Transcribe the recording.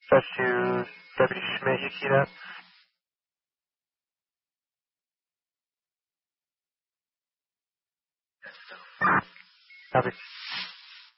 Dispatch to Deputy Schmidt, you keyed up? Copy.